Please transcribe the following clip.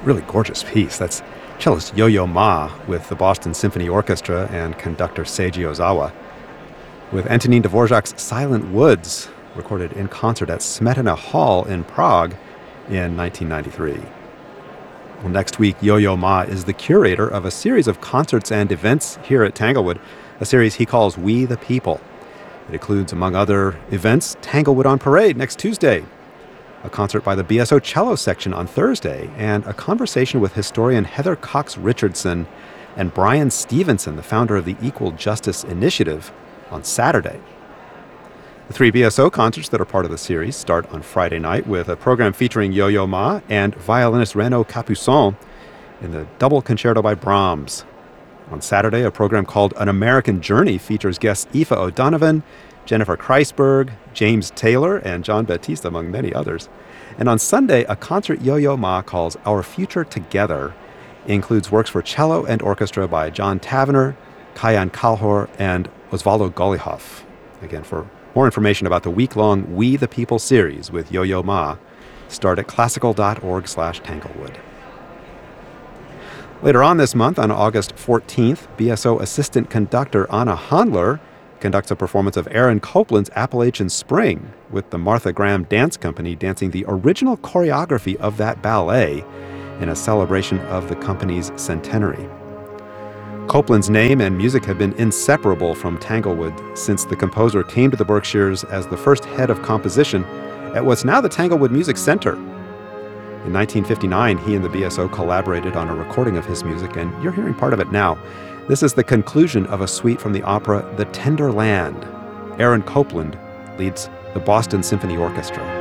Really gorgeous piece. That's cellist Yo-Yo Ma with the Boston Symphony Orchestra and conductor Seiji Ozawa, with Antonin Dvorak's Silent Woods, recorded in concert at Smetana Hall in Prague in 1993. Well, next week, Yo-Yo Ma is the curator of a series of concerts and events here at Tanglewood, a series he calls We the People. It includes, among other events, Tanglewood on Parade next Tuesday, a concert by the BSO Cello Section on Thursday, and a conversation with historian Heather Cox Richardson and Brian Stevenson, the founder of the Equal Justice Initiative, on Saturday. The 3 BSO concerts that are part of the series start on Friday night with a program featuring Yo-Yo Ma and violinist Renaud Capuçon in the Double Concerto by Brahms. On Saturday, a program called An American Journey features guests Aoife O'Donovan, Jennifer Kreisberg, James Taylor, and John Baptiste, among many others. And on Sunday, a concert Yo-Yo Ma calls Our Future Together includes works for cello and orchestra by John Tavener, Kayan Kalhor, and Osvaldo Golihov. Again, for more information about the week-long We the People series with Yo-Yo Ma, start at classical.org/Tanglewood. Later on this month, on August 14th, BSO assistant conductor Anna Handler conducts a performance of Aaron Copland's Appalachian Spring, with the Martha Graham Dance Company dancing the original choreography of that ballet in a celebration of the company's centenary. Copland's name and music have been inseparable from Tanglewood since the composer came to the Berkshires as the first head of composition at what's now the Tanglewood Music Center. In 1959, he and the BSO collaborated on a recording of his music, and you're hearing part of it now. This is the conclusion of a suite from the opera The Tender Land. Aaron Copland leads the Boston Symphony Orchestra.